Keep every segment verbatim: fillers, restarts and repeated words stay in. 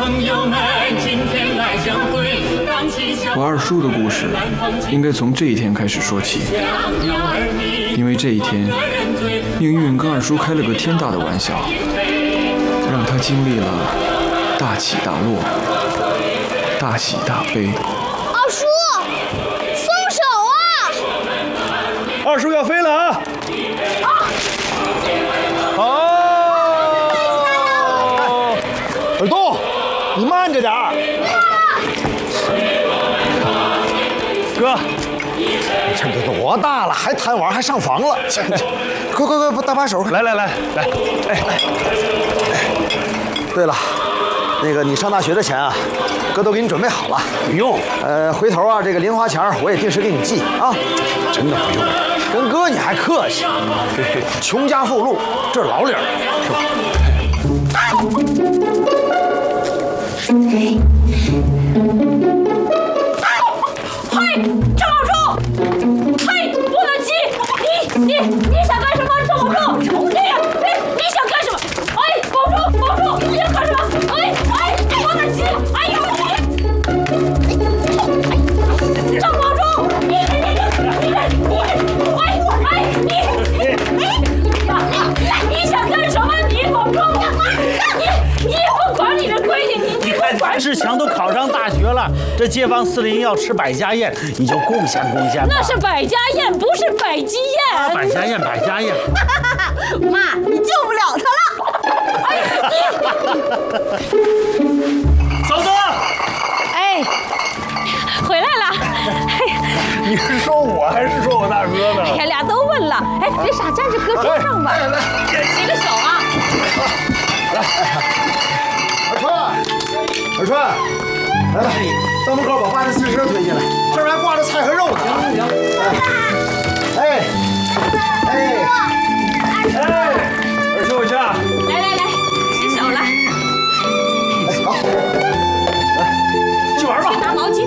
我二叔的故事应该从这一天开始说起，因为这一天，命运跟二叔开了个天大的玩笑，让他经历了大起大落，大喜大悲。 二叔，松手啊！ 二叔要飞了啊！好。耳朵，你慢着点儿。哥，这都多大了，还贪玩，还上房了？快快快，搭把手！来来来来，哎哎。对了，那个你上大学的钱啊，哥都给你准备好了。不用。呃，回头啊，这个零花钱我也定时给你寄啊。真的不用。跟哥你还客气。穷家富路，这是老理儿，是吧？ 嘿，郑宝柱！嘿，不能急！你你你想干什么？郑宝柱！哎呀，哎，你想干什么？哎，宝柱，宝柱，你想干什么？哎哎，不能急！哎呀，郑宝柱，你你你你你你，哎哎你你你想干什么？你宝柱，你你也不管你的规矩，你你不管。 志强都考上大学了，这街坊四邻要吃百家宴，你就贡献贡献吧。 那是百家宴，不是百鸡宴。 啊，百家宴，百家宴。 妈，你救不了他了。 哎呀， 嫂子， 哎，回来了。哎呀， 你是说我还是说我大哥呢？ 哎呀，俩都问了。哎，别傻站着，搁桌上吧。 来来， 洗个手啊。 来，二川，二川，来来，到门口把爸的自行车推进来，这边还挂着菜和肉呢。行行。哎，哎，哎，二叔回去啊。 来来来，洗手了。 好，来，去玩吧。 去拿毛巾。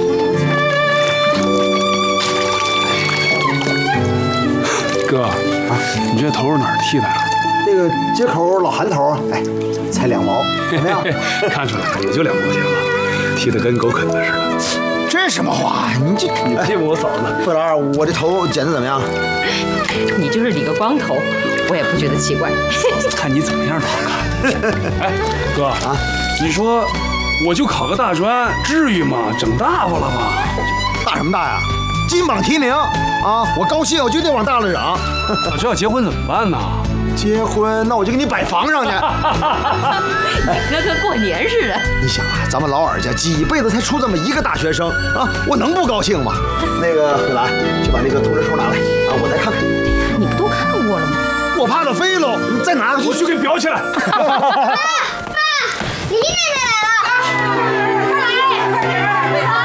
哥啊，你这头是哪儿剃的？ 这个接口老韩头，哎，才两毛，怎么样？ 看出来了，也就两毛钱吧，剃得跟狗啃的似的。 这什么话？你这你欺负我嫂子？ 慧兰，我这头剪得怎么样？ 你就是理个光头，我也不觉得奇怪。 看你怎么样都好看。哎，哥啊，你说我就考个大专，至于吗？整大发了吗？ 大什么大呀？金榜题名啊！我高兴，我就得往大了整。 我这要结婚怎么办呢？ 结婚，那我就给你摆房上去。 你哥跟过年似的。 你想啊，咱们老尔家几辈子才出这么一个大学生啊，我能不高兴吗？那个慧兰，去把那个通知书拿来啊，我再看看。 你不都看过了吗？ 我怕它飞喽，你再拿过去， 我去给裱起来。 爸，爸，你奶奶来了！快来，快点，快来！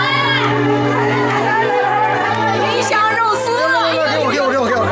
鱼香肉丝。 给我，给我，给我，给我！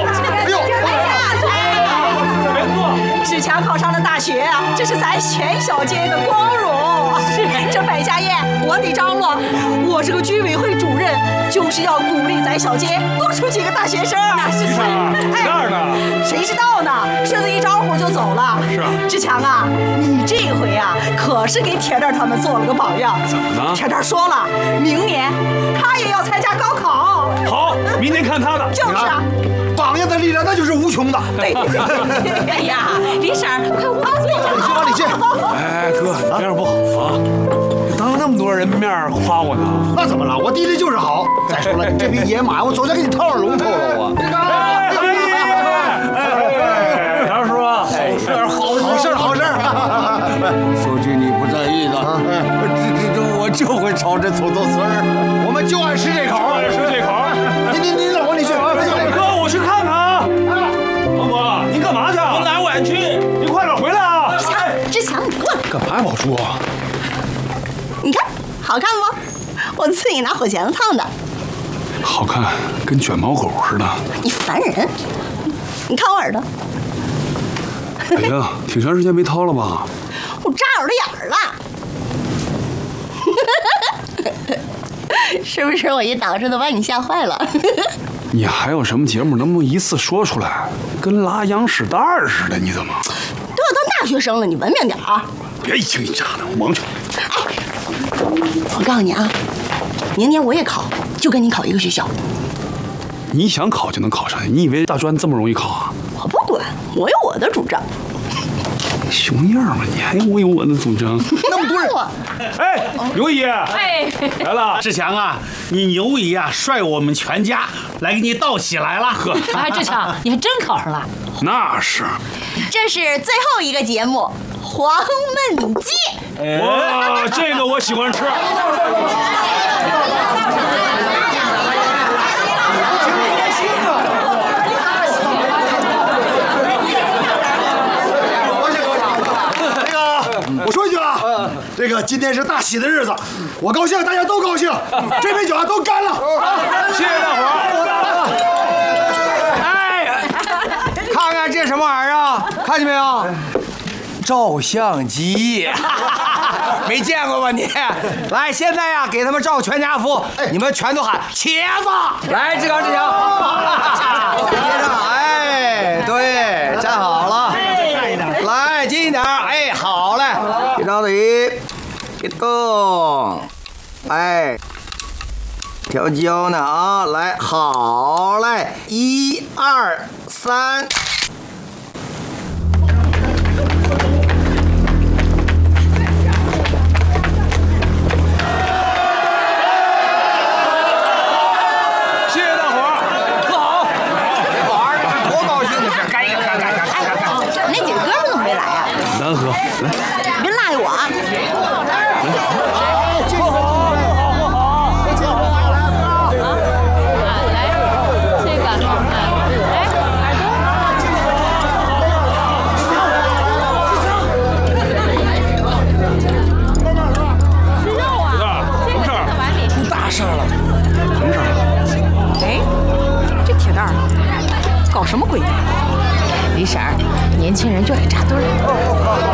哎呀，志强考上了大学啊，这是咱全小街的光荣。这百家宴我得张罗，我这个居委会主任就是要鼓励咱小街多出几个大学生。那是谁？哪儿呢？ 谁知道呢？顺子一招呼就走了。 是啊， 志强啊，你这回啊可是给铁蛋他们做了个榜样。 怎么呢？ 铁蛋说了，明年他也要参加高考。 好，明年看他的。 就是啊。 榜样的力量那就是无穷的。 对对对。哎呀，李婶儿，快往里进。 你去往里进。 哎，哥，你这样不好啊！当那么多人面夸我呢。 那怎么了？我弟弟就是好。再说了，你这匹野马，我早就给你套上龙头了。我。 哎哎，杨叔，好事好好事好事。 说句你不在意的，这这这我就会朝这土豆丝儿。 我们就爱吃这口， 爱吃这口。 你你你老婆你去。 哥，我去看看啊。王伯，您干嘛去？我哪晚去？ 您快点回来啊！ 志强，你过来。 干嘛呀，宝叔？ 你看，好看不？我自己拿火钳子烫的。 好看，跟卷毛狗似的。 你烦人！你看我耳朵。 哎呀，挺长时间没掏了吧？ 我扎耳朵眼儿了。是不是我一捯饬都把你吓坏了？ 你还有什么节目能不能一次说出来？跟拉羊屎蛋儿似的，你怎么？ 都要当大学生了，你文明点儿。 别一惊一乍的，我忙去。 我告诉你啊，明年我也考，就跟你考一个学校。 你想考就能考上？你以为大专这么容易考啊？ 我不管，我有我的主张。 熊样嘛，你还我有我的主张。 那么多人， 哎，刘姨， 哎， 来了，志强啊，你牛姨啊，率我们全家来给你道喜来了。呵， 哎，志强，你还真考上了？ 那是。 这是最后一个节目，黄焖鸡。 哇，这个我喜欢吃。 我说一句啊，这个今天是大喜的日子，我高兴，大家都高兴，这杯酒啊都干了。 谢谢大伙儿。哎，看看这什么玩意儿啊？看见没有？照相机，没见过吧你？来，现在呀，给他们照全家福，你们全都喊茄子。来，志刚、志强，接上，哎，对，站好了，来，近一点，哎，好嘞，别着急，别动，哎，调焦呢啊，来，好嘞，一二三。 难喝，来， 别赖我啊！ 喝好，喝好，喝好，喝好，来， 来，这个，来，耳朵，吃肉啊！这个放在碗里。 出大事了！ 什么事儿？ 哎，这铁蛋儿搞什么鬼？ 李婶儿，年轻人就爱扎堆儿。